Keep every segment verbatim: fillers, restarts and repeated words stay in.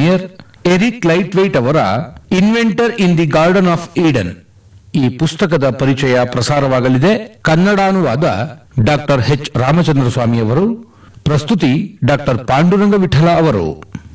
Engineer Eric lightweight ಅವರ inventor in the garden of Eden ಈ ಪುಸ್ತಕದ ಪರಿಚಯ ಪ್ರಸಾರವಾಗಲಿದೆ. ಕನ್ನಡಾನುವಾದ ಡಾಕ್ಟರ್ ಎಚ್ ರಾಮಚಂದ್ರ ಸ್ವಾಮಿ ಅವರು, ಪ್ರಸ್ತುತಿ ಡಾಕ್ಟರ್ ಪಾಂಡುರಂಗ ವಿಠಲ ಅವರು.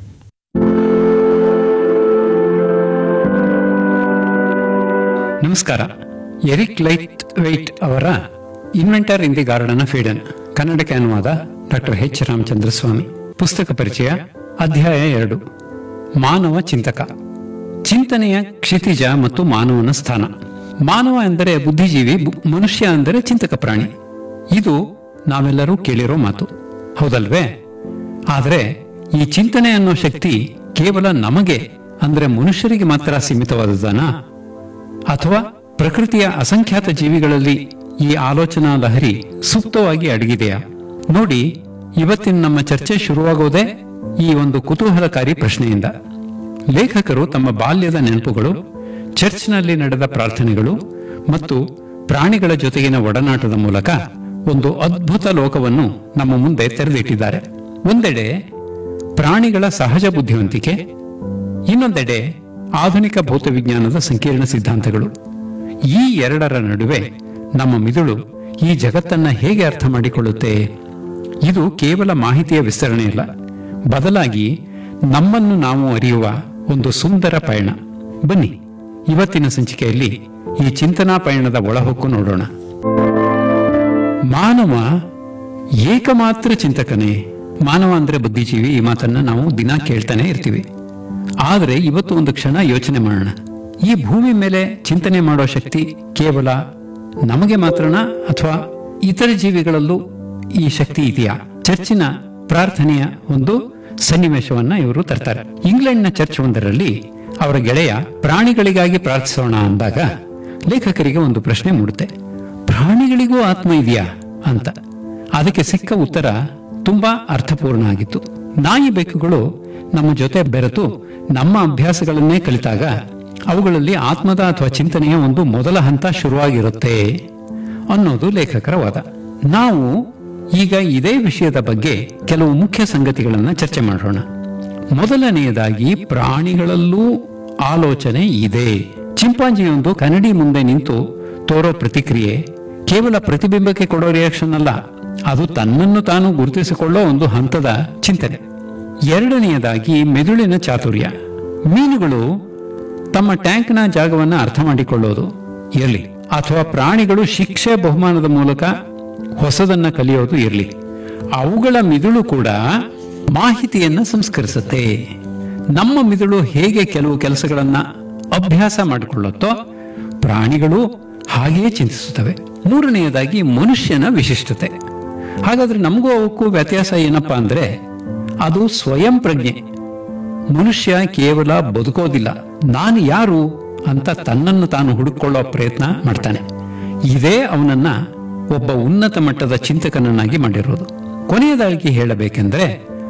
ನಮಸ್ಕಾರ. ಎರಿಕ್ ಲೈಟ್ ವೈಟ್ ಅವರ inventor in the garden of Eden ಕನ್ನಡಕ್ಕೆ ಅನುವಾದ ಡಾಕ್ಟರ್ ಎಚ್ ರಾಮಚಂದ್ರ ಸ್ವಾಮಿ. ಪುಸ್ತಕ ಪರಿಚಯ. ಅಧ್ಯಾಯ ಎರಡು, ಮಾನವ ಚಿಂತಕ. ಚಿಂತನೆಯ ಕ್ಷಿತಿಜ ಮತ್ತು ಮಾನವನ ಸ್ಥಾನ. ಮಾನವ ಎಂದರೆ ಬುದ್ಧಿಜೀವಿ, ಮನುಷ್ಯ ಅಂದರೆ ಚಿಂತಕ ಪ್ರಾಣಿ. ಇದು ನಾವೆಲ್ಲರೂ ಕೇಳಿರೋ ಮಾತು, ಹೌದಲ್ವೇ? ಆದರೆ ಈ ಚಿಂತನೆ ಅನ್ನೋ ಶಕ್ತಿ ಕೇವಲ ನಮಗೆ ಅಂದ್ರೆ ಮನುಷ್ಯರಿಗೆ ಮಾತ್ರ ಸೀಮಿತವಾದದನಾ, ಅಥವಾ ಪ್ರಕೃತಿಯ ಅಸಂಖ್ಯಾತ ಜೀವಿಗಳಲ್ಲಿ ಈ ಆಲೋಚನಾ ಲಹರಿ ಸೂಕ್ತವಾಗಿ ಅಡಗಿದೆಯಾ? ನೋಡಿ, ಇವತ್ತಿನ ನಮ್ಮ ಚರ್ಚೆ ಶುರುವಾಗೋದೇ ಈ ಒಂದು ಕುತೂಹಲಕಾರಿ ಪ್ರಶ್ನೆಯಿಂದ. ಲೇಖಕರು ತಮ್ಮ ಬಾಲ್ಯದ ನೆನಪುಗಳು, ಚರ್ಚ್ನಲ್ಲಿ ನಡೆದ ಪ್ರಾರ್ಥನೆಗಳು ಮತ್ತು ಪ್ರಾಣಿಗಳ ಜೊತೆಗಿನ ಒಡನಾಟದ ಮೂಲಕ ಒಂದು ಅದ್ಭುತ ಲೋಕವನ್ನು ನಮ್ಮ ಮುಂದೆ ತೆರೆದಿಟ್ಟಿದ್ದಾರೆ. ಒಂದೆಡೆ ಪ್ರಾಣಿಗಳ ಸಹಜ ಬುದ್ಧಿವಂತಿಕೆ, ಇನ್ನೊಂದೆಡೆ ಆಧುನಿಕ ಭೌತವಿಜ್ಞಾನದ ಸಂಕೀರ್ಣ ಸಿದ್ಧಾಂತಗಳು. ಈ ಎರಡರ ನಡುವೆ ನಮ್ಮ ಮಿದುಳು ಈ ಜಗತ್ತನ್ನ ಹೇಗೆ ಅರ್ಥ ಮಾಡಿಕೊಳ್ಳುತ್ತೆ? ಇದು ಕೇವಲ ಮಾಹಿತಿಯ ವಿಸ್ತರಣೆಯಲ್ಲ, ಬದಲಾಗಿ ನಮ್ಮನ್ನು ನಾವು ಅರಿಯುವ ಒಂದು ಸುಂದರ ಪಯಣ. ಬನ್ನಿ, ಇವತ್ತಿನ ಸಂಚಿಕೆಯಲ್ಲಿ ಈ ಚಿಂತನಾ ಪಯಣದ ಒಳಹೊಕ್ಕು ನೋಡೋಣ. ಮಾನವ ಏಕಮಾತ್ರ ಚಿಂತಕನೇ. ಮಾನವ ಅಂದ್ರೆ ಬುದ್ಧಿಜೀವಿ, ಈ ಮಾತನ್ನ ನಾವು ದಿನ ಕೇಳ್ತಾನೆ ಇರ್ತೀವಿ. ಆದರೆ ಇವತ್ತು ಒಂದು ಕ್ಷಣ ಯೋಚನೆ ಮಾಡೋಣ. ಈ ಭೂಮಿ ಮೇಲೆ ಚಿಂತನೆ ಮಾಡೋ ಶಕ್ತಿ ಕೇವಲ ನಮಗೆ ಮಾತ್ರನಾ, ಅಥವಾ ಇತರ ಜೀವಿಗಳಲ್ಲೂ ಈ ಶಕ್ತಿ ಇದೆಯಾ? ಚರ್ಚಿನ ಪ್ರಾರ್ಥನೆಯ ಒಂದು ಸನ್ನಿವೇಶವನ್ನ ಇವರು ತರ್ತಾರೆ. ಇಂಗ್ಲೆಂಡ್ನ ಚರ್ಚ್ ಒಂದರಲ್ಲಿ ಅವರ ಗೆಳೆಯ ಪ್ರಾಣಿಗಳಿಗಾಗಿ ಪ್ರಾರ್ಥಿಸೋಣ ಅಂದಾಗ ಲೇಖಕರಿಗೆ ಒಂದು ಪ್ರಶ್ನೆ ಮೂಡುತ್ತೆ, ಪ್ರಾಣಿಗಳಿಗೂ ಆತ್ಮ ಇದೆಯಾ ಅಂತ. ಅದಕ್ಕೆ ಸಿಕ್ಕ ಉತ್ತರ ತುಂಬಾ ಅರ್ಥಪೂರ್ಣ ಆಗಿತ್ತು. ನಾಯಿ ಬೆಕ್ಕುಗಳು ನಮ್ಮ ಜೊತೆ ಬೆರೆತು ನಮ್ಮ ಅಭ್ಯಾಸಗಳನ್ನೇ ಕಲಿತಾಗ ಅವುಗಳಲ್ಲಿ ಆತ್ಮದ ಅಥವಾ ಚಿಂತನೆಯ ಒಂದು ಮೊದಲ ಹಂತ ಶುರುವಾಗಿರುತ್ತೆ ಅನ್ನೋದು ಲೇಖಕರ ವಾದ. ನಾವು ಈಗ ಇದೇ ವಿಷಯದ ಬಗ್ಗೆ ಕೆಲವು ಮುಖ್ಯ ಸಂಗತಿಗಳನ್ನು ಚರ್ಚೆ ಮಾಡೋಣ. ಮೊದಲನೆಯದಾಗಿ, ಪ್ರಾಣಿಗಳಲ್ಲೂ ಆಲೋಚನೆ ಇದೆ. ಚಿಂಪಾಂಜಿಯೊಂದು ಕನ್ನಡಿ ಮುಂದೆ ನಿಂತು ತೋರೋ ಪ್ರತಿಕ್ರಿಯೆ ಕೇವಲ ಪ್ರತಿಬಿಂಬಕ್ಕೆ ಕೊಡೋ ರಿಯಾಕ್ಷನ್ ಅಲ್ಲ, ಅದು ತನ್ನನ್ನು ತಾನು ಗುರುತಿಸಿಕೊಳ್ಳೋ ಒಂದು ಹಂತದ ಚಿಂತನೆ. ಎರಡನೆಯದಾಗಿ, ಮೆದುಳಿನ ಚಾತುರ್ಯ. ಮೀನುಗಳು ತಮ್ಮ ಟ್ಯಾಂಕ್ನ ಜಾಗವನ್ನು ಅರ್ಥ ಮಾಡಿಕೊಳ್ಳೋದು ಇರಲಿ, ಅಥವಾ ಪ್ರಾಣಿಗಳು ಶಿಕ್ಷೆ ಬಹುಮಾನದ ಮೂಲಕ ಹೊಸದನ್ನ ಕಲಿಯೋದು ಇರಲಿ, ಅವುಗಳ ಮಿದುಳು ಕೂಡ ಮಾಹಿತಿಯನ್ನ ಸಂಸ್ಕರಿಸುತ್ತೆ. ನಮ್ಮ ಮಿದುಳು ಹೇಗೆ ಕೆಲವು ಕೆಲಸಗಳನ್ನ ಅಭ್ಯಾಸ ಮಾಡಿಕೊಳ್ಳುತ್ತೋ ಪ್ರಾಣಿಗಳು ಹಾಗೆಯೇ ಚಿಂತಿಸುತ್ತವೆ. ಮೂರನೆಯದಾಗಿ, ಮನುಷ್ಯನ ವಿಶಿಷ್ಟತೆ. ಹಾಗಾದ್ರೆ ನಮಗೂ ಅವಕ್ಕೂ ವ್ಯತ್ಯಾಸ ಏನಪ್ಪಾ ಅಂದ್ರೆ ಅದು ಸ್ವಯಂ ಪ್ರಜ್ಞೆ. ಮನುಷ್ಯ ಕೇವಲ ಬದುಕೋದಿಲ್ಲ, ನಾನು ಯಾರು ಅಂತ ತನ್ನನ್ನು ತಾನು ಹುಡುಕೊಳ್ಳೋ ಪ್ರಯತ್ನ ಮಾಡ್ತಾನೆ. ಇದೇ ಅವನನ್ನ ಒಬ್ಬ ಉನ್ನತ ಮಟ್ಟದ ಚಿಂತಕನನ್ನಾಗಿ ಮಾಡಿರೋದು. ಕೊನೆಯದಾಗಿ ಹೇಳಬೇಕೆಂದ್ರೆ,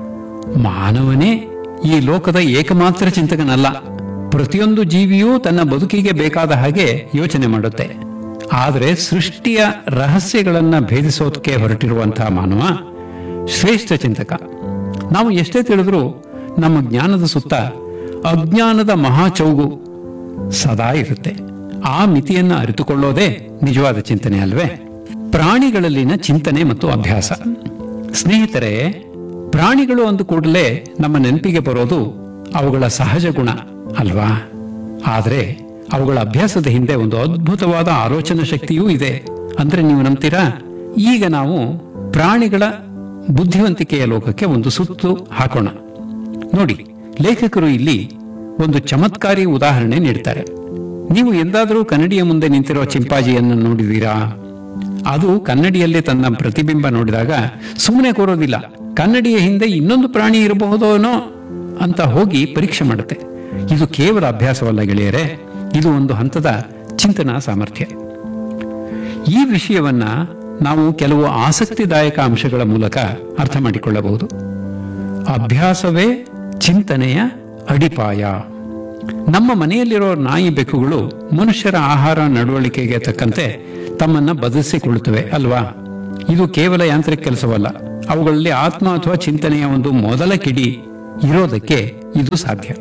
ಮಾನವನೇ ಈ ಲೋಕದ ಏಕಮಾತ್ರ ಚಿಂತಕನಲ್ಲ. ಪ್ರತಿಯೊಂದು ಜೀವಿಯೂ ತನ್ನ ಬದುಕಿಗೆ ಬೇಕಾದ ಹಾಗೆ ಯೋಚನೆ ಮಾಡುತ್ತೆ. ಆದರೆ ಸೃಷ್ಟಿಯ ರಹಸ್ಯಗಳನ್ನ ಭೇದಿಸೋದಕ್ಕೆ ಹೊರಟಿರುವಂತಹ ಮಾನವ ಶ್ರೇಷ್ಠ ಚಿಂತಕ. ನಾವು ಎಷ್ಟೇ ತಿಳಿದ್ರೂ ನಮ್ಮ ಜ್ಞಾನದ ಸುತ್ತ ಅಜ್ಞಾನದ ಮಹಾಚೌಗು ಸದಾ ಇರುತ್ತೆ. ಆ ಮಿತಿಯನ್ನ ಅರಿತುಕೊಳ್ಳೋದೇ ನಿಜವಾದ ಚಿಂತನೆ ಅಲ್ವೇ? ಪ್ರಾಣಿಗಳಲ್ಲಿನ ಚಿಂತನೆ ಮತ್ತು ಅಭ್ಯಾಸ. ಸ್ನೇಹಿತರೆ, ಪ್ರಾಣಿಗಳು ಅಂದ ಕೂಡಲೇ ನಮ್ಮ ನೆನಪಿಗೆ ಬರೋದು ಅವುಗಳ ಸಹಜ ಗುಣ ಅಲ್ವಾ? ಆದರೆ ಅವುಗಳ ಅಭ್ಯಾಸದ ಹಿಂದೆ ಒಂದು ಅದ್ಭುತವಾದ ಆಲೋಚನಾ ಶಕ್ತಿಯೂ ಇದೆ. ಅಂದ್ರೆ ನೀವು ನಂಬ್ತೀರಾ? ಈಗ ನಾವು ಪ್ರಾಣಿಗಳ ಬುದ್ಧಿವಂತಿಕೆಯ ಲೋಕಕ್ಕೆ ಒಂದು ಸುತ್ತು ಹಾಕೋಣ. ನೋಡಿ, ಲೇಖಕರು ಇಲ್ಲಿ ಒಂದು ಚಮತ್ಕಾರಿ ಉದಾಹರಣೆ ನೀಡ್ತಾರೆ. ನೀವು ಎಂದಾದರೂ ಕನ್ನಡಿಯ ಮುಂದೆ ನಿಂತಿರೋ ಚಿಂಪಾಜಿಯನ್ನು ನೋಡಿದೀರಾ? ಅದು ಕನ್ನಡಿಯಲ್ಲಿ ತನ್ನ ಪ್ರತಿಬಿಂಬ ನೋಡಿದಾಗ ಸುಮ್ಮನೆ ಕೂರೋದಿಲ್ಲ. ಕನ್ನಡಿಯ ಹಿಂದೆ ಇನ್ನೊಂದು ಪ್ರಾಣಿ ಇರಬಹುದೋನೋ ಅಂತ ಹೋಗಿ ಪರೀಕ್ಷೆ ಮಾಡುತ್ತೆ. ಇದು ಕೇವಲ ಅಭ್ಯಾಸವಲ್ಲ ಗೆಳೆಯರೆ, ಇದು ಒಂದು ಹಂತದ ಚಿಂತನಾ ಸಾಮರ್ಥ್ಯ. ಈ ವಿಷಯವನ್ನ ನಾವು ಕೆಲವು ಆಸಕ್ತಿದಾಯಕ ಅಂಶಗಳ ಮೂಲಕ ಅರ್ಥ ಮಾಡಿಕೊಳ್ಳಬಹುದು. ಅಭ್ಯಾಸವೇ ಚಿಂತನೆಯ ಅಡಿಪಾಯ. ನಮ್ಮ ಮನೆಯಲ್ಲಿರೋ ನಾಯಿ ಬೆಕ್ಕುಗಳು ಮನುಷ್ಯರ ಆಹಾರ ನಡವಳಿಕೆಗೆ ತಕ್ಕಂತೆ ತಮ್ಮನ್ನ ಬದಲಿಸಿಕೊಳ್ಳುತ್ತವೆ ಅಲ್ವಾ? ಇದು ಕೇವಲ ಯಾಂತ್ರಿಕ ಕೆಲಸವಲ್ಲ. ಅವುಗಳಲ್ಲಿ ಆತ್ಮ ಅಥವಾ ಚಿಂತನೆಯ ಒಂದು ಮೊದಲ ಕಿಡಿ ಇರೋದಕ್ಕೆ ಇದು ಸಾಧ್ಯ.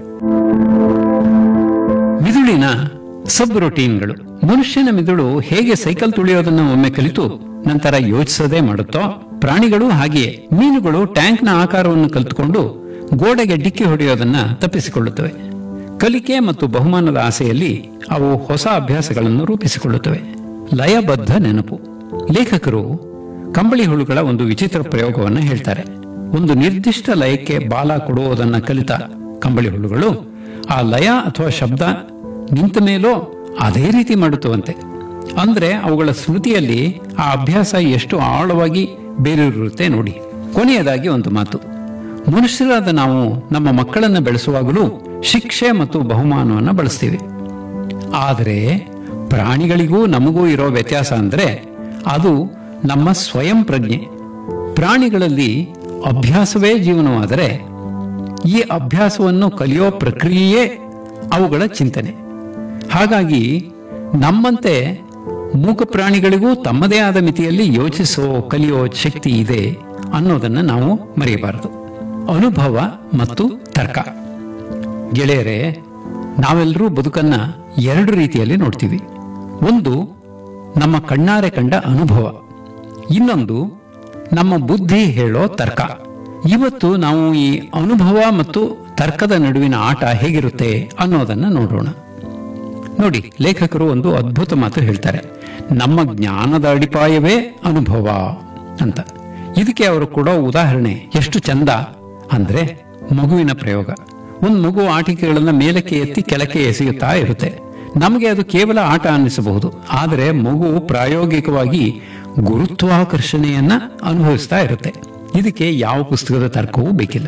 ಮಿದುಳಿನ ಸಬ್ ರೊಟೀನ್ಗಳು. ಮನುಷ್ಯನ ಮಿದುಳು ಹೇಗೆ ಸೈಕಲ್ ತುಳಿಯೋದನ್ನ ಒಮ್ಮೆ ಕಲಿತು ನಂತರ ಯೋಚಿಸದೇ ಮಾಡುತ್ತೋ, ಪ್ರಾಣಿಗಳು ಹಾಗೆಯೇ. ಮೀನುಗಳು ಟ್ಯಾಂಕ್ನ ಆಕಾರವನ್ನು ಕಲಿತುಕೊಂಡು ಗೋಡೆಗೆ ಡಿಕ್ಕಿ ಹೊಡೆಯೋದನ್ನ ತಪ್ಪಿಸಿಕೊಳ್ಳುತ್ತವೆ. ಕಲಿಕೆ ಮತ್ತು ಬಹುಮಾನದ ಆಸೆಯಲ್ಲಿ ಅವು ಹೊಸ ಅಭ್ಯಾಸಗಳನ್ನು ರೂಪಿಸಿಕೊಳ್ಳುತ್ತವೆ. ಲಯಬದ್ಧ ನೆನಪು. ಲೇಖಕರು ಕಂಬಳಿ ಹುಳುಗಳ ಒಂದು ವಿಚಿತ್ರ ಪ್ರಯೋಗವನ್ನು ಹೇಳ್ತಾರೆ. ಒಂದು ನಿರ್ದಿಷ್ಟ ಲಯಕ್ಕೆ ಬಾಲ ಕೊಡುವುದನ್ನ ಕಲಿತ ಕಂಬಳಿ ಹುಳುಗಳು ಆ ಲಯ ಅಥವಾ ಶಬ್ದ ನಿಂತ ಮೇಲೋ ಅದೇ ರೀತಿ ಮಾಡುತ್ತವಂತೆ. ಅಂದ್ರೆ ಅವುಗಳ ಸ್ಮೃತಿಯಲ್ಲಿ ಆ ಅಭ್ಯಾಸ ಎಷ್ಟು ಆಳವಾಗಿ ಬೇರೂರಿರುತ್ತೆ ನೋಡಿ. ಕೊನೆಯದಾಗಿ ಒಂದು ಮಾತು. ಮನುಷ್ಯರಾದ ನಾವು ನಮ್ಮ ಮಕ್ಕಳನ್ನು ಬೆಳೆಸುವಾಗಲೂ ಶಿಕ್ಷೆ ಮತ್ತು ಬಹುಮಾನವನ್ನು ಬಳಸ್ತೀವಿ. ಆದರೆ ಪ್ರಾಣಿಗಳಿಗೂ ನಮಗೂ ಇರೋ ವ್ಯತ್ಯಾಸ ಅಂದ್ರೆ ಅದು ನಮ್ಮ ಸ್ವಯಂ ಪ್ರಜ್ಞೆ. ಪ್ರಾಣಿಗಳಲ್ಲಿ ಅಭ್ಯಾಸವೇ ಜೀವನವಾದರೆ ಈ ಅಭ್ಯಾಸವನ್ನು ಕಲಿಯೋ ಪ್ರಕ್ರಿಯೆಯೇ ಅವುಗಳ ಚಿಂತನೆ. ಹಾಗಾಗಿ ನಮ್ಮಂತೆ ಮೂಕ ಪ್ರಾಣಿಗಳಿಗೂ ತಮ್ಮದೇ ಆದ ಮಿತಿಯಲ್ಲಿ ಯೋಚಿಸೋ ಕಲಿಯೋ ಶಕ್ತಿ ಇದೆ ಅನ್ನೋದನ್ನು ನಾವು ಮರೆಯಬಾರದು. ಅನುಭವ ಮತ್ತು ತರ್ಕ. ಗೆಳೆಯರೇ, ನಾವೆಲ್ಲರೂ ಬದುಕನ್ನ ಎರಡು ರೀತಿಯಲ್ಲಿ ನೋಡ್ತೀವಿ. ಒಂದು ನಮ್ಮ ಕಣ್ಣಾರೆ ಕಂಡ ಅನುಭವ, ಇನ್ನೊಂದು ನಮ್ಮ ಬುದ್ಧಿ ಹೇಳೋ ತರ್ಕ. ಇವತ್ತು ನಾವು ಈ ಅನುಭವ ಮತ್ತು ತರ್ಕದ ನಡುವಿನ ಆಟ ಹೇಗಿರುತ್ತೆ ಅನ್ನೋದನ್ನ ನೋಡೋಣ. ನೋಡಿ, ಲೇಖಕರು ಒಂದು ಅದ್ಭುತ ಮಾತು ಹೇಳ್ತಾರೆ. ನಮ್ಮ ಜ್ಞಾನದ ಅಡಿಪಾಯವೇ ಅನುಭವ ಅಂತ. ಇದಕ್ಕೆ ಅವರು ಕೊಡೋ ಉದಾಹರಣೆ ಎಷ್ಟು ಚಂದ ಅಂದ್ರೆ ಮಗುವಿನ ಪ್ರಯೋಗ. ಒಂದು ಮಗು ಆಟಿಕೆಗಳನ್ನ ಮೇಲಕ್ಕೆ ಎತ್ತಿ ಕೆಳಕ್ಕೆ ಎಸೆಯುತ್ತಾ ಇರುತ್ತೆ. ನಮಗೆ ಅದು ಕೇವಲ ಆಟ ಅನ್ನಿಸಬಹುದು, ಆದರೆ ಮಗು ಪ್ರಾಯೋಗಿಕವಾಗಿ ಗುರುತ್ವಾಕರ್ಷಣೆಯನ್ನ ಅನುಭವಿಸ್ತಾ ಇರುತ್ತೆ. ಇದಕ್ಕೆ ಯಾವ ಪುಸ್ತಕದ ತರ್ಕವೂ ಬೇಕಿಲ್ಲ.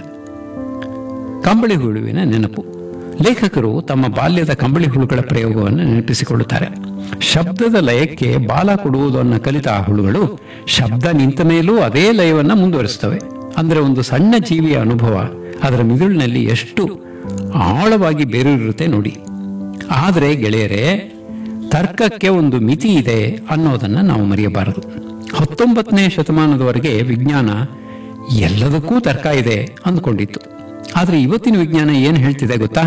ಕಂಬಳಿ ಹುಳುವಿನ ನೆನಪು. ಲೇಖಕರು ತಮ್ಮ ಬಾಲ್ಯದ ಕಂಬಳಿ ಹುಳುಗಳ ಪ್ರಯೋಗವನ್ನು ನೆನಪಿಸಿಕೊಳ್ಳುತ್ತಾರೆ. ಶಬ್ದದ ಲಯಕ್ಕೆ ಬಾಲ ಕೊಡುವುದನ್ನು ಕಲಿತ ಆ ಹುಳುಗಳು ಶಬ್ದ ನಿಂತ ಮೇಲೂ ಅದೇ ಲಯವನ್ನ ಮುಂದುವರಿಸುತ್ತವೆ. ಅಂದ್ರೆ ಒಂದು ಸಣ್ಣ ಜೀವಿಯ ಅನುಭವ ಅದರ ಮಿದುಳಿನಲ್ಲಿ ಎಷ್ಟು ಆಳವಾಗಿ ಬೇರೂರಿರುತ್ತೆ ನೋಡಿ. ಆದರೆ ಗೆಳೆಯರೇ, ತರ್ಕಕ್ಕೆ ಒಂದು ಮಿತಿ ಇದೆ ಅನ್ನೋದನ್ನ ನಾವು ಮರೆಯಬಾರದು. ಹತ್ತೊಂಬತ್ತನೇ ಶತಮಾನದವರೆಗೆ ವಿಜ್ಞಾನ ಎಲ್ಲದಕ್ಕೂ ತರ್ಕ ಇದೆ ಅಂದ್ಕೊಂಡಿತ್ತು. ಆದ್ರೆ ಇವತ್ತಿನ ವಿಜ್ಞಾನ ಏನು ಹೇಳ್ತಿದೆ ಗೊತ್ತಾ?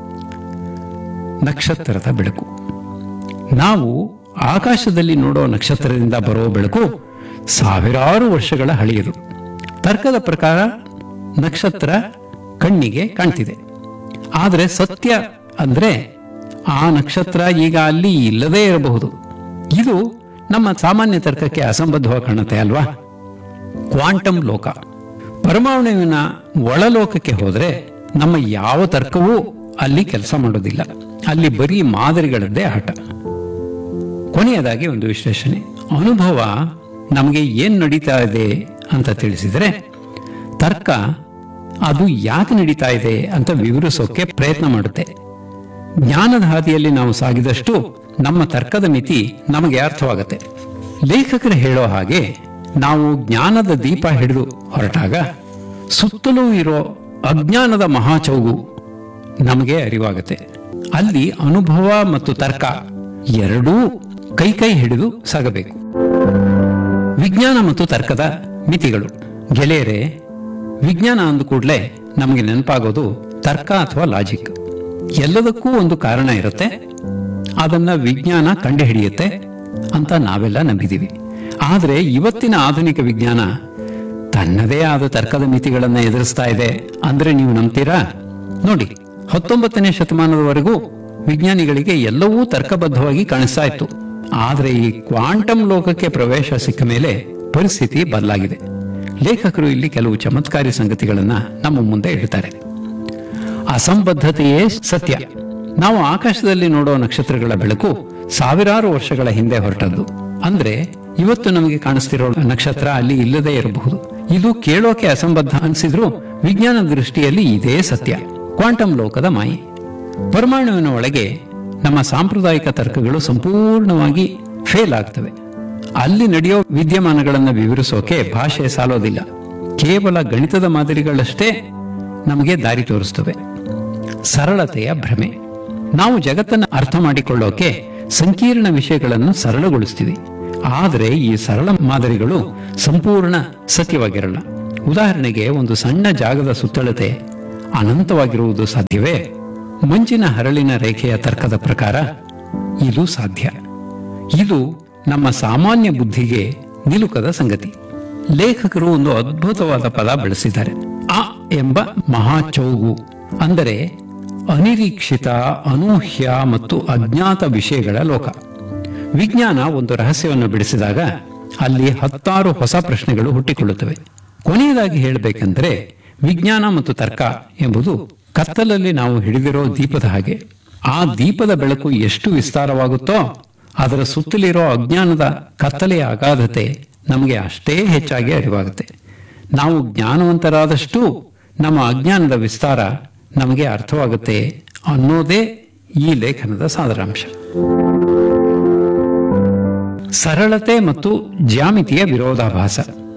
ನಕ್ಷತ್ರದ ಬೆಳಕು. ನಾವು ಆಕಾಶದಲ್ಲಿ ನೋಡೋ ನಕ್ಷತ್ರದಿಂದ ಬರೋ ಬೆಳಕು ಸಾವಿರಾರು ವರ್ಷಗಳ ಹಳೆಯದು. ತರ್ಕದ ಪ್ರಕಾರ ನಕ್ಷತ್ರ ಕಣ್ಣಿಗೆ ಕಾಣ್ತಿದೆ. ಆದರೆ ಸತ್ಯ ಅಂದ್ರೆ ಆ ನಕ್ಷತ್ರ ಈಗ ಅಲ್ಲಿ ಇಲ್ಲದೇ ಇರಬಹುದು. ಇದು ನಮ್ಮ ಸಾಮಾನ್ಯ ತರ್ಕಕ್ಕೆ ಅಸಂಬದ್ಧವಾಗಿ ಕಾಣುತ್ತೆ ಅಲ್ವಾ? ಕ್ವಾಂಟಮ್ ಲೋಕ. ಪರಮಾಣುವಿನ ಒಳಲೋಕಕ್ಕೆ ಹೋದ್ರೆ ನಮ್ಮ ಯಾವ ತರ್ಕವೂ ಅಲ್ಲಿ ಕೆಲಸ ಮಾಡೋದಿಲ್ಲ. ಅಲ್ಲಿ ಬರೀ ಮಾದರಿಗಳದ್ದೇ ಆಟ. ಕೊನೆಯದಾಗಿ ಒಂದು ವಿಶ್ಲೇಷಣೆ. ಅನುಭವ ನಮಗೆ ಏನ್ ನಡೀತಾ ಇದೆ ಅಂತ ತಿಳಿಸಿದರೆ, ತರ್ಕ ಅದು ಯಾಕೆ ನಡೀತಾ ಇದೆ ಅಂತ ವಿವರಿಸೋಕೆ ಪ್ರಯತ್ನ ಮಾಡುತ್ತೆ. ಜ್ಞಾನದ ಹಾದಿಯಲ್ಲಿ ನಾವು ಸಾಗಿದಷ್ಟು ನಮ್ಮ ತರ್ಕದ ಮಿತಿ ನಮಗೆ ಅರ್ಥವಾಗುತ್ತೆ. ಲೇಖಕರು ಹೇಳೋ ಹಾಗೆ ನಾವು ಜ್ಞಾನದ ದೀಪ ಹಿಡಿದು ಹೊರಟಾಗ ಸುತ್ತಲೂ ಇರೋ ಅಜ್ಞಾನದ ಮಹಾಚೌಗು ನಮಗೆ ಅರಿವಾಗುತ್ತೆ. ಅಲ್ಲಿ ಅನುಭವ ಮತ್ತು ತರ್ಕ ಎರಡೂ ಕೈ ಕೈ ಹಿಡಿದು ಸಾಗಬೇಕು. ವಿಜ್ಞಾನ ಮತ್ತು ತರ್ಕದ ಮಿತಿಗಳು. ಗೆಳೆಯರೇ, ವಿಜ್ಞಾನ ಅಂದ ಕೂಡಲೇ ನಮಗೆ ನೆನಪಾಗೋದು ತರ್ಕ ಅಥವಾ ಲಾಜಿಕ್. ಎಲ್ಲದಕ್ಕೂ ಒಂದು ಕಾರಣ ಇರುತ್ತೆ, ಅದನ್ನ ವಿಜ್ಞಾನ ಕಂಡುಹಿಡಿಯುತ್ತೆ ಅಂತ ನಾವೆಲ್ಲ ನಂಬಿದೀವಿ. ಆದರೆ ಇವತ್ತಿನ ಆಧುನಿಕ ವಿಜ್ಞಾನ ತನ್ನದೇ ಆದ ತರ್ಕದ ಮಿತಿಗಳನ್ನ ಎದುರಿಸ್ತಾ ಇದೆ ಅಂದ್ರೆ ನೀವು ನಂಬ್ತೀರಾ? ನೋಡಿ, ಹತ್ತೊಂಬತ್ತನೇ ಶತಮಾನದವರೆಗೂ ವಿಜ್ಞಾನಿಗಳಿಗೆ ಎಲ್ಲವೂ ತರ್ಕಬದ್ಧವಾಗಿ ಕಾಣಿಸ್ತಾ ಇತ್ತು. ಆದರೆ ಈ ಕ್ವಾಂಟಮ್ ಲೋಕಕ್ಕೆ ಪ್ರವೇಶ ಸಿಕ್ಕ ಮೇಲೆ ಪರಿಸ್ಥಿತಿ ಬದಲಾಗಿದೆ. ಲೇಖಕರು ಇಲ್ಲಿ ಕೆಲವು ಚಮತ್ಕಾರಿ ಸಂಗತಿಗಳನ್ನ ನಮ್ಮ ಮುಂದೆ ಇಡ್ತಾರೆ. ಅಸಂಬದ್ಧತೆಯೇ ಸತ್ಯ. ನಾವು ಆಕಾಶದಲ್ಲಿ ನೋಡೋ ನಕ್ಷತ್ರಗಳ ಬೆಳಕು ಸಾವಿರಾರು ವರ್ಷಗಳ ಹಿಂದೆ ಹೊರಟದ್ದು. ಅಂದ್ರೆ ಇವತ್ತು ನಮಗೆ ಕಾಣಿಸ್ತಿರೋ ನಕ್ಷತ್ರ ಅಲ್ಲಿ ಇಲ್ಲದೇ ಇರಬಹುದು. ಇದು ಕೇಳೋಕೆ ಅಸಂಬದ್ಧ ಅನಿಸಿದ್ರು ವಿಜ್ಞಾನದ ದೃಷ್ಟಿಯಲ್ಲಿ ಇದೇ ಸತ್ಯ. ಕ್ವಾಂಟಮ್ ಲೋಕದ ಮಾಯೆ. ಪರಮಾಣುವಿನ ಒಳಗೆ ನಮ್ಮ ಸಾಂಪ್ರದಾಯಿಕ ತರ್ಕಗಳು ಸಂಪೂರ್ಣವಾಗಿ ಫೇಲ್ ಆಗ್ತವೆ. ಅಲ್ಲಿ ನಡೆಯೋ ವಿದ್ಯಮಾನಗಳನ್ನು ವಿವರಿಸೋಕೆ ಭಾಷೆ ಸಾಲೋದಿಲ್ಲ. ಕೇವಲ ಗಣಿತದ ಮಾದರಿಗಳಷ್ಟೇ ನಮಗೆ ದಾರಿ ತೋರಿಸ್ತವೆ. ಸರಳತೆಯ ಭ್ರಮೆ. ನಾವು ಜಗತ್ತನ್ನು ಅರ್ಥ ಮಾಡಿಕೊಳ್ಳೋಕೆ ಸಂಕೀರ್ಣ ವಿಷಯಗಳನ್ನು ಸರಳಗೊಳಿಸ್ತೀವಿ. ಆದರೆ ಈ ಸರಳ ಮಾದರಿಗಳು ಸಂಪೂರ್ಣ ಸತ್ಯವಾಗಿರಲ್ಲ. ಉದಾಹರಣೆಗೆ, ಒಂದು ಸಣ್ಣ ಜಾಗದ ಸುತ್ತಳತೆ ಅನಂತವಾಗಿರುವುದು ಸಾಧ್ಯವೇ? ಮಂಜಿನ ಹರಳಿನ ರೇಖೆಯ ತರ್ಕದ ಪ್ರಕಾರ ಇದು ಸಾಧ್ಯ. ಇದು ನಮ್ಮ ಸಾಮಾನ್ಯ ಬುದ್ಧಿಗೆ ನಿಲುಕದ ಸಂಗತಿ. ಲೇಖಕರು ಒಂದು ಅದ್ಭುತವಾದ ಪದ ಬಳಸಿದ್ದಾರೆ. ಅ ಎಂಬ ಮಹಾಚೌಗು ಅಂದರೆ ಅನಿರೀಕ್ಷಿತ, ಅನೂಹ್ಯ ಮತ್ತು ಅಜ್ಞಾತ ವಿಷಯಗಳ ಲೋಕ. ವಿಜ್ಞಾನ ಒಂದು ರಹಸ್ಯವನ್ನು ಬಿಡಿಸಿದಾಗ ಅಲ್ಲಿ ಹತ್ತಾರು ಹೊಸ ಪ್ರಶ್ನೆಗಳು ಹುಟ್ಟಿಕೊಳ್ಳುತ್ತವೆ. ಕೊನೆಯದಾಗಿ ಹೇಳಬೇಕೆಂದರೆ ವಿಜ್ಞಾನ ಮತ್ತು ತರ್ಕ ಎಂಬುದು ಕತ್ತಲಲ್ಲಿ ನಾವು ಹಿಡಿದಿರೋ ದೀಪದ ಹಾಗೆ. ಆ ದೀಪದ ಬೆಳಕು ಎಷ್ಟು ವಿಸ್ತಾರವಾಗುತ್ತೋ ಅದರ ಸುತ್ತಲಿರೋ ಅಜ್ಞಾನದ ಕತ್ತಲೆಯ ಅಗಾಧತೆ ನಮಗೆ ಅಷ್ಟೇ ಹೆಚ್ಚಾಗಿ ಅರಿವಾಗುತ್ತೆ. ನಾವು ಜ್ಞಾನವಂತರಾದಷ್ಟು ನಮ್ಮ ಅಜ್ಞಾನದ ವಿಸ್ತಾರ ನಮಗೆ ಅರ್ಥವಾಗುತ್ತೆ ಅನ್ನೋದೇ ಈ ಲೇಖನದ ಸಾರಾಂಶ. ಸರಳತೆ ಮತ್ತು ಜ್ಯಾಮಿತಿಯ ವಿರೋಧಾಭಾಸ.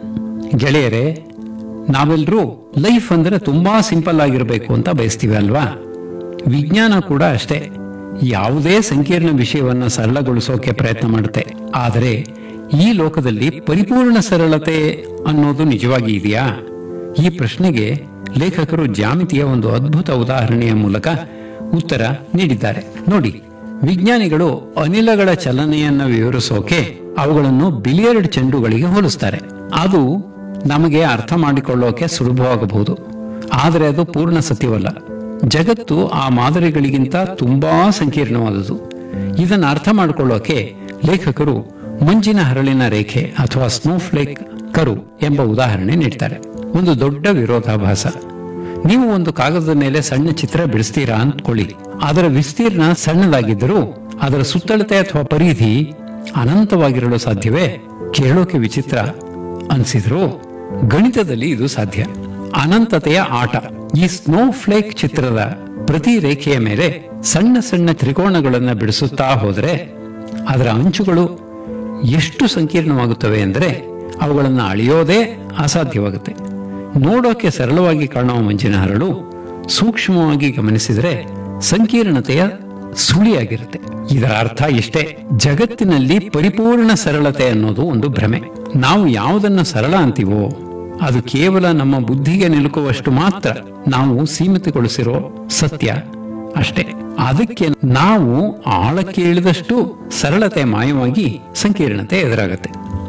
ಗೆಳೆಯರೇ, ನಾವೆಲ್ಲರೂ ಲೈಫ್ ಅಂದ್ರೆ ತುಂಬಾ ಸಿಂಪಲ್ ಆಗಿರಬೇಕು ಅಂತ ಬಯಸ್ತೀವಿ ಅಲ್ವಾ? ವಿಜ್ಞಾನ ಕೂಡ ಅಷ್ಟೇ. ಯಾವುದೇ ಸಂಕೀರ್ಣ ವಿಷಯವನ್ನು ಸರಳಗೊಳಿಸೋಕೆ ಪ್ರಯತ್ನ ಮಾಡುತ್ತೆ. ಆದರೆ ಈ ಲೋಕದಲ್ಲಿ ಪರಿಪೂರ್ಣ ಸರಳತೆ ಅನ್ನೋದು ನಿಜವಾಗಿ ಇದೆಯಾ? ಈ ಪ್ರಶ್ನೆಗೆ ಲೇಖಕರು ಜ್ಯಾಮಿತಿಯ ಒಂದು ಅದ್ಭುತ ಉದಾಹರಣೆಯ ಮೂಲಕ ಉತ್ತರ ನೀಡಿದ್ದಾರೆ. ನೋಡಿ, ವಿಜ್ಞಾನಿಗಳು ಅನಿಲಗಳ ಚಲನೆಯನ್ನು ವಿವರಿಸೋಕೆ ಅವುಗಳನ್ನು ಬಿಲಿಯರ್ಡ್ ಚೆಂಡುಗಳಿಗೆ ಹೋಲಿಸ್ತಾರೆ. ಅದು ನಮಗೆ ಅರ್ಥ ಮಾಡಿಕೊಳ್ಳೋಕೆ ಸುಲಭವಾಗಬಹುದು, ಆದರೆ ಅದು ಪೂರ್ಣ ಸತ್ಯವಲ್ಲ. ಜಗತ್ತು ಆ ಮಾದರಿಗಳಿಗಿಂತ ತುಂಬಾ ಸಂಕೀರ್ಣವಾದುದು. ಇದನ್ನು ಅರ್ಥ ಮಾಡಿಕೊಳ್ಳೋಕೆ ಲೇಖಕರು ಮಂಜಿನ ಹರಳಿನ ರೇಖೆ ಅಥವಾ ಸ್ನೋಫ್ಲೇಕ್ ಕರು ಎಂಬ ಉದಾಹರಣೆ ನೀಡ್ತಾರೆ. ಒಂದು ದೊಡ್ಡ ವಿರೋಧಾಭಾಸ. ನೀವು ಒಂದು ಕಾಗದದ ಮೇಲೆ ಸಣ್ಣ ಚಿತ್ರ ಬಿಡಿಸ್ತೀರಾ ಅಂದ್ಕೊಳ್ಳಿ. ಅದರ ವಿಸ್ತೀರ್ಣ ಸಣ್ಣದಾಗಿದ್ದರೂ ಅದರ ಸುತ್ತಳತೆ ಅಥವಾ ಪರಿಧಿ ಅನಂತವಾಗಿರಲು ಸಾಧ್ಯವೇ? ಕೇಳೋಕೆ ವಿಚಿತ್ರ ಅನಿಸಿದ್ರು ಗಣಿತದಲ್ಲಿ ಇದು ಸಾಧ್ಯ. ಅನಂತತೆಯ ಆಟ. ಈ ಸ್ನೋಫ್ಲೇಕ್ ಚಿತ್ರದ ಪ್ರತಿ ರೇಖೆಯ ಮೇಲೆ ಸಣ್ಣ ಸಣ್ಣ ತ್ರಿಕೋಣಗಳನ್ನು ಬಿಡಿಸುತ್ತಾ ಹೋದರೆ ಅದರ ಅಂಚುಗಳು ಎಷ್ಟು ಸಂಕೀರ್ಣವಾಗುತ್ತವೆ ಅಂದರೆ ಅವುಗಳನ್ನು ಅಳೆಯೋದೇ ಅಸಾಧ್ಯವಾಗುತ್ತೆ. ನೋಡೋಕೆ ಸರಳವಾಗಿ ಕಾಣುವ ಮಂಜಿನ ಹರಳು ಸೂಕ್ಷ್ಮವಾಗಿ ಗಮನಿಸಿದರೆ ಸಂಕೀರ್ಣತೆಯ ಸುಳಿಯಾಗಿರುತ್ತೆ. ಇದರ ಅರ್ಥ ಇಷ್ಟೇ: ಜಗತ್ತಿನಲ್ಲಿ ಪರಿಪೂರ್ಣ ಸರಳತೆ ಅನ್ನೋದು ಒಂದು ಭ್ರಮೆ. ನಾವು ಯಾವುದನ್ನು ಸರಳ ಅಂತೀವೋ ಅದು ಕೇವಲ ನಮ್ಮ ಬುದ್ಧಿಗೆ ನಿಲುಕುವಷ್ಟು ಮಾತ್ರ ನಾವು ಸೀಮಿತಗೊಳಿಸಿರೋ ಸತ್ಯ ಅಷ್ಟೇ. ಅದಕ್ಕೆ ನಾವು ಆಳಕ್ಕೆ ಇಳಿದಷ್ಟು ಸರಳತೆ ಮಾಯವಾಗಿ ಸಂಕೀರ್ಣತೆ ಎದುರಾಗುತ್ತೆ.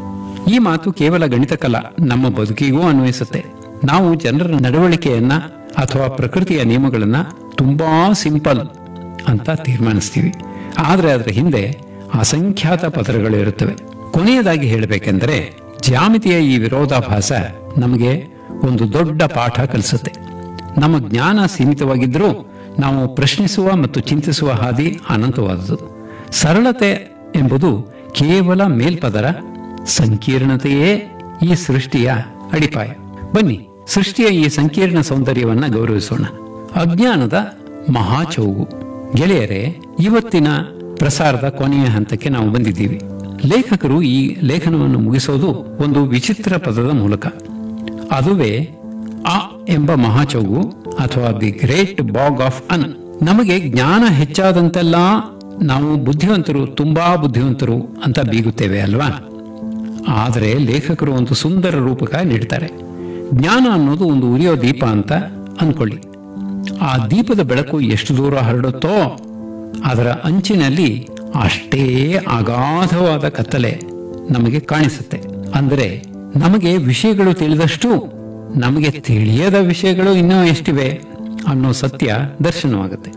ಈ ಮಾತು ಕೇವಲ ಗಣಿತಕ್ಕಲ್ಲ, ನಮ್ಮ ಬದುಕಿಗೂ ಅನ್ವಯಿಸುತ್ತೆ. ನಾವು ಜನರ ನಡವಳಿಕೆಯನ್ನ ಅಥವಾ ಪ್ರಕೃತಿಯ ನಿಯಮಗಳನ್ನ ತುಂಬಾ ಸಿಂಪಲ್ ಅಂತ ತೀರ್ಮಾನಿಸ್ತೀವಿ, ಆದ್ರೆ ಅದರ ಹಿಂದೆ ಅಸಂಖ್ಯಾತ ಪದರಗಳು ಇರುತ್ತವೆ. ಕೊನೆಯದಾಗಿ ಹೇಳಬೇಕೆಂದರೆ ಜ್ಯಾಮಿತಿಯ ಈ ವಿರೋಧಾಭಾಸ ನಮಗೆ ಒಂದು ದೊಡ್ಡ ಪಾಠ ಕಲಿಸುತ್ತೆ. ನಮ್ಮ ಜ್ಞಾನ ಸೀಮಿತವಾಗಿದ್ದರೂ ನಾವು ಪ್ರಶ್ನಿಸುವ ಮತ್ತು ಚಿಂತಿಸುವ ಹಾದಿ ಅನಂತವಾದುದು. ಸರಳತೆ ಎಂಬುದು ಕೇವಲ ಮೇಲ್ಪದರ, ಸಂಕೀರ್ಣತೆಯೇ ಈ ಸೃಷ್ಟಿಯ ಅಡಿಪಾಯ. ಬನ್ನಿ, ಸೃಷ್ಟಿಯ ಈ ಸಂಕೀರ್ಣ ಸೌಂದರ್ಯವನ್ನ ಗೌರವಿಸೋಣ. ಅಜ್ಞಾನದ ಮಹಾಚೌಗು. ಗೆಳೆಯರೇ, ಇವತ್ತಿನ ಪ್ರಸಾರದ ಕೊನೆಯ ಹಂತಕ್ಕೆ ನಾವು ಬಂದಿದ್ದೀವಿ. ಲೇಖಕರು ಈ ಲೇಖನವನ್ನು ಮುಗಿಸೋದು ಒಂದು ವಿಚಿತ್ರ ಪದದ ಮೂಲಕ. ಅದುವೇ ಅ ಎಂಬ ಮಹಾಚೌಗು ಅಥವಾ ದಿ ಗ್ರೇಟ್ ಬಾಗ್ ಆಫ್ ಅನ್. ನಮಗೆ ಜ್ಞಾನ ಹೆಚ್ಚಾದಂತೆಲ್ಲ ನಾವು ಬುದ್ಧಿವಂತರು, ತುಂಬಾ ಬುದ್ಧಿವಂತರು ಅಂತ ಬೀಗುತ್ತೇವೆ ಅಲ್ವಾ? ಆದರೆ ಲೇಖಕರು ಒಂದು ಸುಂದರ ರೂಪಕ ನೀಡ್ತಾರೆ. ಜ್ಞಾನ ಅನ್ನೋದು ಒಂದು ಉರಿಯೋ ದೀಪ ಅಂತ ಅನ್ಕೊಳ್ಳಿ. ಆ ದೀಪದ ಬೆಳಕು ಎಷ್ಟು ದೂರ ಹರಡುತ್ತೋ ಅದರ ಅಂಚಿನಲ್ಲಿ ಅಷ್ಟೇ ಅಗಾಧವಾದ ಕತ್ತಲೆ ನಮಗೆ ಕಾಣಿಸುತ್ತೆ. ಅಂದರೆ ನಮಗೆ ವಿಷಯಗಳು ತಿಳಿದಷ್ಟು ನಮಗೆ ತಿಳಿಯದ ವಿಷಯಗಳು ಇನ್ನೂ ಎಷ್ಟಿವೆ ಅನ್ನೋ ಸತ್ಯ ದರ್ಶನವಾಗುತ್ತೆ.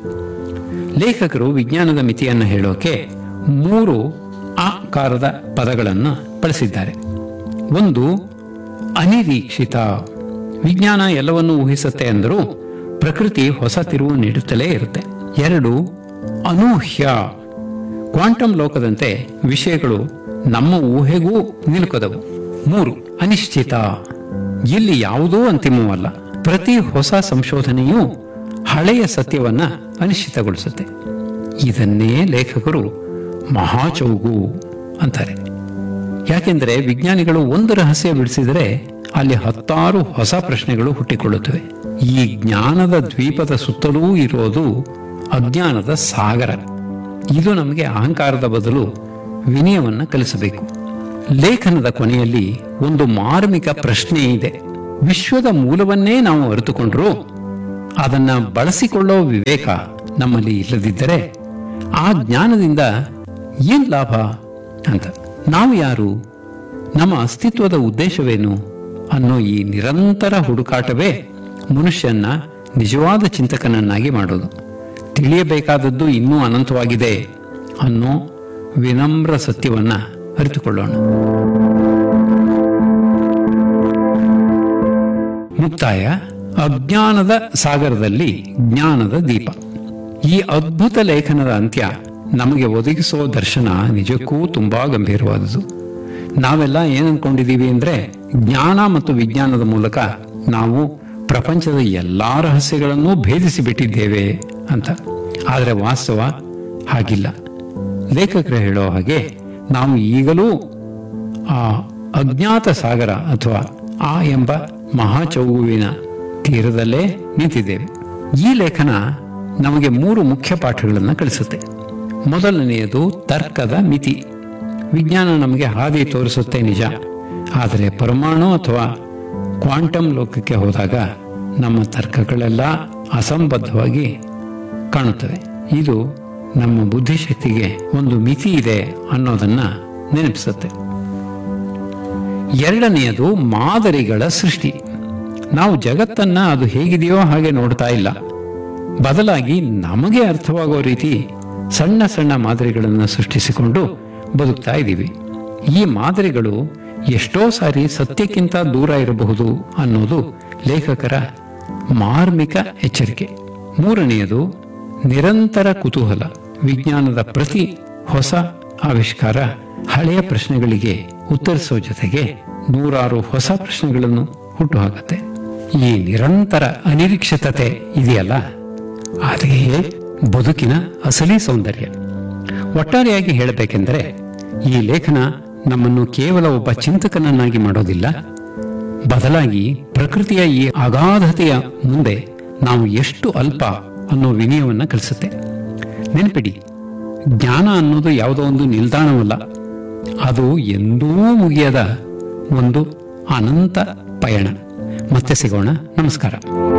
ಲೇಖಕರು ವಿಜ್ಞಾನದ ಮಿತಿಯನ್ನು ಹೇಳೋಕೆ ಮೂರು ಆಕಾರದ ಪದಗಳನ್ನು ಬಳಸಿದ್ದಾರೆ. ಒಂದು, ಅನಿರೀಕ್ಷಿತ. ವಿಜ್ಞಾನ ಎಲ್ಲವನ್ನೂ ಊಹಿಸುತ್ತೆ ಅಂದರೂ ಪ್ರಕೃತಿ ಹೊಸ ತಿರುವು ನೀಡುತ್ತಲೇ ಇರುತ್ತೆ. ಎರಡು, ಅನೂಹ್ಯ. ಕ್ವಾಂಟಮ್ ಲೋಕದಂತೆ ವಿಷಯಗಳು ನಮ್ಮ ಊಹೆಗೂ ನಿಲುಕದವು. ಮೂರು, ಅನಿಶ್ಚಿತ. ಇಲ್ಲಿ ಯಾವುದೂ ಅಂತಿಮವಲ್ಲ. ಪ್ರತಿ ಹೊಸ ಸಂಶೋಧನೆಯೂ ಹಳೆಯ ಸತ್ಯವನ್ನ ಅನಿಶ್ಚಿತಗೊಳಿಸುತ್ತೆ. ಇದನ್ನೇ ಲೇಖಕರು ಮಹಾಚೌಗು ಅಂತಾರೆ. ಯಾಕೆಂದ್ರೆ ವಿಜ್ಞಾನಿಗಳು ಒಂದು ರಹಸ್ಯ ಬಿಡಿಸಿದರೆ ಅಲ್ಲಿ ಹತ್ತಾರು ಹೊಸ ಪ್ರಶ್ನೆಗಳು ಹುಟ್ಟಿಕೊಳ್ಳುತ್ತವೆ. ಈ ಜ್ಞಾನದ ದ್ವೀಪದ ಸುತ್ತಲೂ ಇರೋದು ಅಜ್ಞಾನದ ಸಾಗರ. ಇದು ನಮಗೆ ಅಹಂಕಾರದ ಬದಲು ವಿನಯವನ್ನ ಕಲಿಸಬೇಕು. ಲೇಖನದ ಕೊನೆಯಲ್ಲಿ ಒಂದು ಮಾರ್ಮಿಕ ಪ್ರಶ್ನೆ ಇದೆ. ವಿಶ್ವದ ಮೂಲವನ್ನೇ ನಾವು ಅರಿತುಕೊಂಡ್ರೂ ಅದನ್ನ ಬಳಸಿಕೊಳ್ಳೋ ವಿವೇಕ ನಮ್ಮಲ್ಲಿ ಇಲ್ಲದಿದ್ದರೆ ಆ ಜ್ಞಾನದಿಂದ ಏನ್ ಲಾಭ ಅಂತ, ನಾವು ಯಾರು, ನಮ್ಮ ಅಸ್ತಿತ್ವದ ಉದ್ದೇಶವೇನು ಅನ್ನೋ ಈ ನಿರಂತರ ಹುಡುಕಾಟವೇ ಮನುಷ್ಯನ ನಿಜವಾದ ಚಿಂತಕನನ್ನಾಗಿ ಮಾಡೋದು. ತಿಳಿಯಬೇಕಾದದ್ದು ಇನ್ನೂ ಅನಂತವಾಗಿದೆ ಅನ್ನೋ ವಿನಮ್ರ ಸತ್ಯವನ್ನ ಅರಿತುಕೊಳ್ಳೋಣ. ಮುಕ್ತಾಯ. ಅಜ್ಞಾನದ ಸಾಗರದಲ್ಲಿ ಜ್ಞಾನದ ದೀಪ. ಈ ಅದ್ಭುತ ಲೇಖನದ ಅಂತ್ಯ ನಮಗೆ ಒದಗಿಸೋ ದರ್ಶನ ನಿಜಕ್ಕೂ ತುಂಬಾ ಗಂಭೀರವಾದುದು. ನಾವೆಲ್ಲ ಏನ್ ಅನ್ಕೊಂಡಿದೀವಿ ಅಂದ್ರೆ ಜ್ಞಾನ ಮತ್ತು ವಿಜ್ಞಾನದ ಮೂಲಕ ನಾವು ಪ್ರಪಂಚದ ಎಲ್ಲಾ ರಹಸ್ಯಗಳನ್ನು ಭೇದಿಸಿ ಬಿಟ್ಟಿದ್ದೇವೆ ಅಂತ. ಆದರೆ ವಾಸ್ತವ ಹಾಗಿಲ್ಲ. ಲೇಖಕರು ಹೇಳೋ ಹಾಗೆ ನಾವು ಈಗಲೂ ಆ ಅಜ್ಞಾತ ಸಾಗರ ಅಥವಾ ಆ ಎಂಬ ಮಹಾಚೌಗುವಿನ ತೀರದಲ್ಲೇ ನಿಂತಿದ್ದೇವೆ. ಈ ಲೇಖನ ನಮಗೆ ಮೂರು ಮುಖ್ಯ ಪಾಠಗಳನ್ನು ಕಲಿಸುತ್ತೆ. ಮೊದಲನೆಯದು ತರ್ಕದ ಮಿತಿ. ವಿಜ್ಞಾನ ನಮಗೆ ಹಾದಿ ತೋರಿಸುತ್ತೆ ನಿಜ, ಆದರೆ ಪರಮಾಣು ಅಥವಾ ಕ್ವಾಂಟಮ್ ಲೋಕಕ್ಕೆ ಹೋದಾಗ ನಮ್ಮ ತರ್ಕಗಳೆಲ್ಲ ಅಸಂಬದ್ಧವಾಗಿ ಕಾಣುತ್ತವೆ. ಇದು ನಮ್ಮ ಬುದ್ಧಿಶಕ್ತಿಗೆ ಒಂದು ಮಿತಿ ಇದೆ ಅನ್ನೋದನ್ನ ನೆನಪಿಸುತ್ತೆ. ಎರಡನೆಯದು ಮಾದರಿಗಳ ಸೃಷ್ಟಿ. ನಾವು ಜಗತ್ತನ್ನ ಅದು ಹೇಗಿದೆಯೋ ಹಾಗೆ ನೋಡ್ತಾ ಇಲ್ಲ, ಬದಲಾಗಿ ನಮಗೆ ಅರ್ಥವಾಗೋ ರೀತಿ ಸಣ್ಣ ಸಣ್ಣ ಮಾದರಿಗಳನ್ನು ಸೃಷ್ಟಿಸಿಕೊಂಡು ಬದುಕ್ತಾ ಇದ್ದೀವಿ. ಈ ಮಾದರಿಗಳು ಎಷ್ಟೋ ಸಾರಿ ಸತ್ಯಕ್ಕಿಂತ ದೂರ ಇರಬಹುದು ಅನ್ನೋದು ಲೇಖಕರ ಮಾರ್ಮಿಕ ಎಚ್ಚರಿಕೆ. ಮೂರನೆಯದು ನಿರಂತರ ಕುತೂಹಲ. ವಿಜ್ಞಾನದ ಪ್ರತಿ ಹೊಸ ಆವಿಷ್ಕಾರ ಹಳೆಯ ಪ್ರಶ್ನೆಗಳಿಗೆ ಉತ್ತರಿಸೋ ಜೊತೆಗೆ ನೂರಾರು ಹೊಸ ಪ್ರಶ್ನೆಗಳನ್ನು ಹುಟ್ಟುಹಾಕುತ್ತೆ. ಈ ನಿರಂತರ ಅನಿರೀಕ್ಷಿತತೆ ಇದೆಯಲ್ಲ, ಅದೇ ಬದುಕಿನ ಅಸಲಿ ಸೌಂದರ್ಯ. ಒಟ್ಟಾರೆಯಾಗಿ ಹೇಳಬೇಕೆಂದರೆ ಈ ಲೇಖನ ನಮ್ಮನ್ನು ಕೇವಲ ಒಬ್ಬ ಚಿಂತಕನನ್ನಾಗಿ ಮಾಡೋದಿಲ್ಲ, ಬದಲಾಗಿ ಪ್ರಕೃತಿಯ ಈ ಅಗಾಧತೆಯ ಮುಂದೆ ನಾವು ಎಷ್ಟು ಅಲ್ಪ ಅನ್ನೋ ವಿನಯವನ್ನ ಕಲಿಸುತ್ತೆ. ನೆನಪಿಡಿ, ಜ್ಞಾನ ಅನ್ನೋದು ಯಾವುದೋ ಒಂದು ನಿಲ್ದಾಣವಲ್ಲ, ಅದು ಎಂದೂ ಮುಗಿಯದ ಒಂದು ಅನಂತ ಪಯಣ. ಮತ್ತೆ ಸಿಗೋಣ. ನಮಸ್ಕಾರ.